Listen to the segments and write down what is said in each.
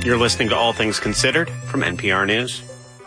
You're listening to All Things Considered from NPR News.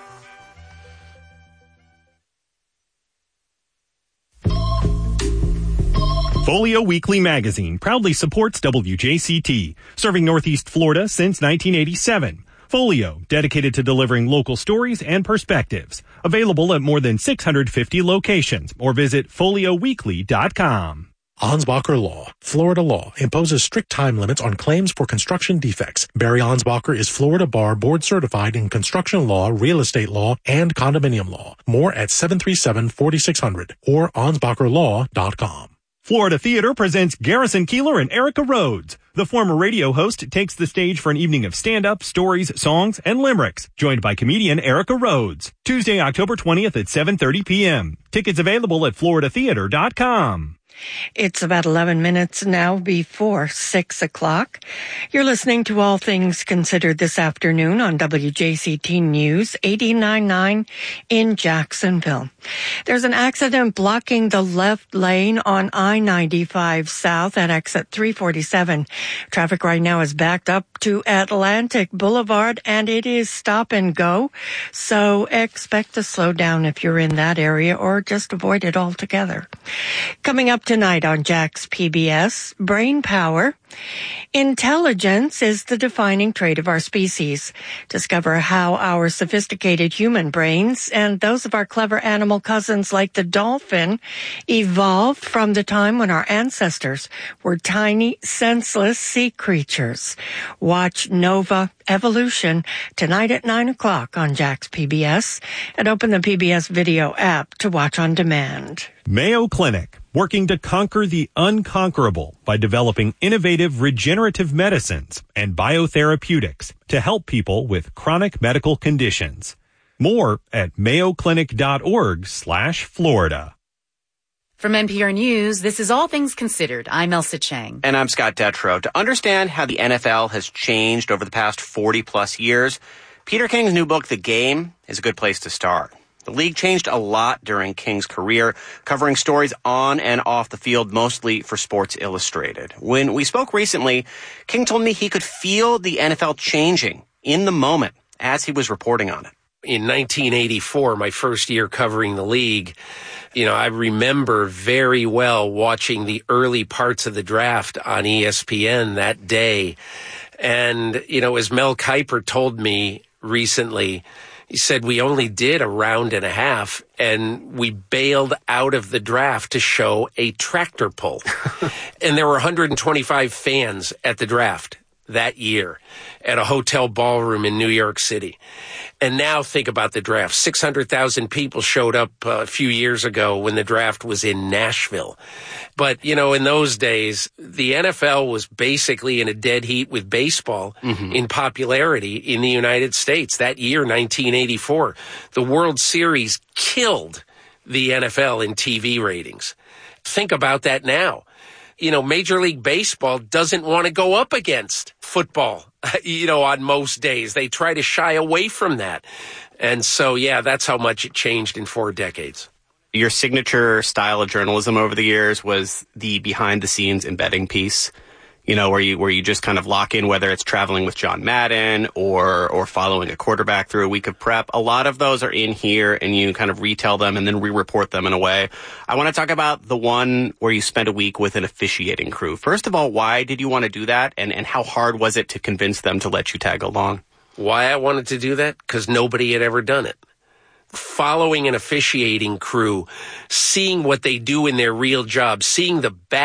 Folio Weekly magazine proudly supports WJCT, serving Northeast Florida since 1987. Folio, dedicated to delivering local stories and perspectives. Available at more than 650 locations, or visit folioweekly.com. Ansbacher Law, Florida law, imposes strict time limits on claims for construction defects. Barry Ansbacher is Florida Bar Board certified in construction law, real estate law, and condominium law. More at 737-4600 or ansbacherlaw.com. Florida Theater presents Garrison Keillor and Erica Rhodes. The former radio host takes the stage for an evening of stand-up, stories, songs, and limericks, joined by comedian Erica Rhodes. Tuesday, October 20th at 7:30 p.m. Tickets available at floridatheater.com. It's about 11 minutes now before 6 o'clock. You're listening to All Things Considered this afternoon on WJCT News 89.9 in Jacksonville. There's an accident blocking the left lane on I-95 South at exit 347. Traffic right now is backed up to Atlantic Boulevard, and it is stop and go. So expect to slow down if you're in that area, or just avoid it altogether. Coming up tonight on Jack's PBS, Brain Power. Intelligence is the defining trait of our species. Discover how our sophisticated human brains and those of our clever animal cousins like the dolphin evolved from the time when our ancestors were tiny, senseless sea creatures. Watch Nova Evolution tonight at 9 o'clock on Jack's PBS, and open the PBS video app to watch on demand. Mayo Clinic, working to conquer the unconquerable by developing innovative regenerative medicines and biotherapeutics to help people with chronic medical conditions. More at mayoclinic.org/Florida. From NPR News, this is All Things Considered. I'm Elsa Chang. And I'm Scott Detrow. To understand how the NFL has changed over the past 40-plus years, Peter King's new book, The Game, is a good place to start. The league changed a lot during King's career, covering stories on and off the field, mostly for Sports Illustrated. When we spoke recently, King told me he could feel the NFL changing in the moment as he was reporting on it. In 1984, my first year covering the league, I remember very well watching the early parts of the draft on ESPN that day. And, as Mel Kiper told me recently, he said we only did a round and a half, and we bailed out of the draft to show a tractor pull. And there were 125 fans at the draft that year at a hotel ballroom in New York City. And now think about the draft. 600,000 people showed up a few years ago when the draft was in Nashville. But, in those days, the NFL was basically in a dead heat with baseball in popularity in the United States. That year, 1984, the World Series killed the NFL in TV ratings. Think about that now. Major League Baseball doesn't want to go up against football, on most days. They try to shy away from that. And so, that's how much it changed in 4 decades. Your signature style of journalism over the years was the behind-the-scenes embedding piece, where you just kind of lock in, whether it's traveling with John Madden or following a quarterback through a week of prep. A lot of those are in here, and you kind of retell them and then re-report them in a way. I want to talk about the one where you spent a week with an officiating crew. First of all, why did you want to do that, and how hard was it to convince them to let you tag along? Why I wanted to do that? Because nobody had ever done it. Following an officiating crew, seeing what they do in their real job, seeing the back